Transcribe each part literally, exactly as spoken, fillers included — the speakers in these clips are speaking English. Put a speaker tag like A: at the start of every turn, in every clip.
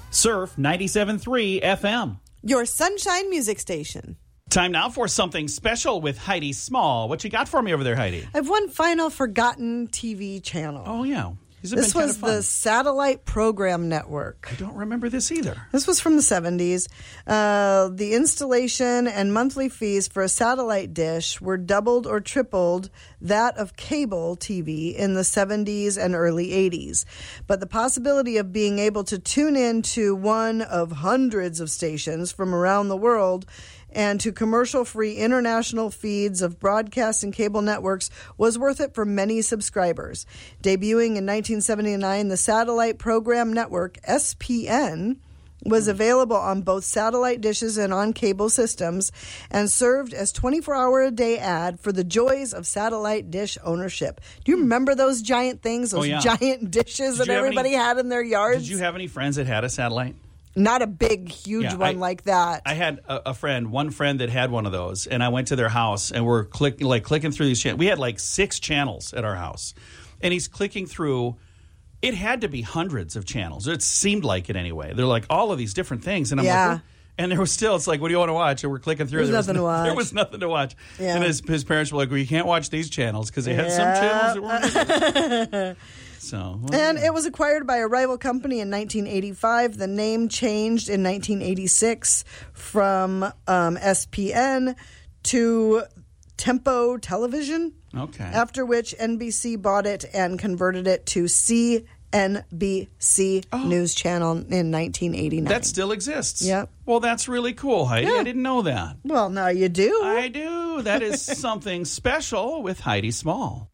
A: Surf ninety-seven point three F M.
B: Your Sunshine Music Station.
A: Time now for something special with Heidi Small. What you got for me over there, Heidi?
B: I have one final forgotten T V channel.
A: Oh, yeah. These have
B: This
A: been
B: was
A: kind of fun.
B: the Satellite Program Network.
A: I don't remember this either.
B: This was from the seventies. Uh, the installation and monthly fees for a satellite dish were doubled or tripled that of cable T V in the seventies and early eighties. But the possibility of being able to tune in to one of hundreds of stations from around the world and to commercial-free international feeds of broadcast and cable networks was worth it for many subscribers. Debuting in nineteen seventy-nine, the Satellite Program Network, S P N, was available on both satellite dishes and on cable systems and served as twenty-four hour a day ad for the joys of satellite dish ownership. Do you remember those giant things, those
A: Oh, yeah.
B: giant dishes
A: Did
B: that
A: you have
B: everybody
A: any-
B: had in their yards?
A: Did you have any friends that had a satellite?
B: Not a big, huge
A: Yeah,
B: one
A: I-
B: like that.
A: I had a, a friend, one friend that had one of those, and I went to their house, and we're click, like clicking through these channels. We had like six channels at our house, and he's clicking through. It had to be hundreds of channels. It seemed like it anyway. They're like all of these different things, and I'm
B: Yeah.
A: like, "What?" And there was still, it's like, what do you want to watch? And we're clicking through.
B: There's
A: there
B: nothing
A: was
B: to watch.
A: There was nothing to watch.
B: Yeah.
A: And his, his parents were like, well, you can't watch these channels because they had some
B: Yeah.
A: channels that weren't. So, well,
B: And it was acquired by a rival company in nineteen eighty-five. The name changed in nineteen eighty-six from um, S P N to Tempo Television,
A: okay.
B: after which N B C bought it and converted it to C N B C
A: Oh.
B: News Channel in nineteen eighty-nine.
A: That still exists.
B: Yep.
A: Well, that's really cool, Heidi.
B: Yeah.
A: I didn't know that.
B: Well, now you do.
A: I do. That is something special with Heidi Small.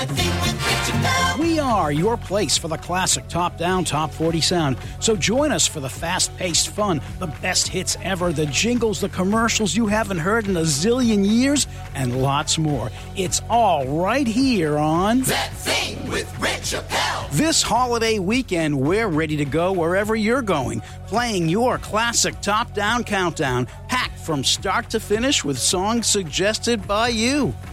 C: We are your place for the classic top-down, top forty sound. So join us for the fast-paced fun, the best hits ever, the jingles, the commercials you haven't heard in a zillion years, and lots more. It's all right here on
D: That Thing with Red Chappelle.
C: This holiday weekend. We're ready to go wherever you're going, playing your classic top-down countdown, packed from start to finish with songs suggested by you.